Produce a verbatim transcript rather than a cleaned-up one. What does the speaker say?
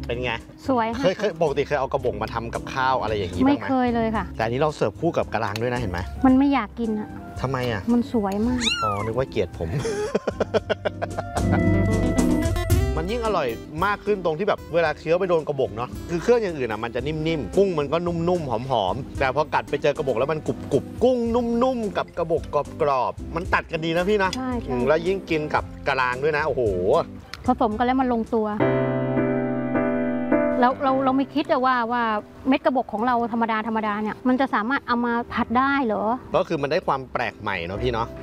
เป็นไงสวยเคยเคยปกติเคยเอากระบอกมาทำกับข้าวอะไรอย่างนี้บ้างไหมไม่เคยเลยค่ะแต่อันนี้เราเสิร์ฟคู่กับกะลางด้วยนะเห็นไหมมันไม่อยากกินอะทำไมอ่ะมันสวยมากอ๋อนึกว่าเกลียดผม มันยิ่งอร่อยมากขึ้นตรงที่แบบเวลาเคี้ยวไปโดนกระบอกเนาะคือเครื่องอย่างอื่นอ่ะมันจะนิ่มๆกุ้งมันก็นุ่มๆหอมๆแต่พอกัดไปเจอกระบอกแล้วมันกรุบๆกุ้งนุ่มๆกับกระบอกกรอบๆมันตัดกันดีนะพี่นะใช่ใช่แล้วยิ่งกินกับกะลางด้วยนะโอ้โหผสมกันแล้วมันลงตัวเราเราเราไม่คิดว่าว่าเม็ดกระบอกของเราธรรมดาธรรมดาเนี่ยมันจะสามารถเอามาผัดได้เหรอก็คือมันได้ความแปลกใหม่เนาะพี่เนาะ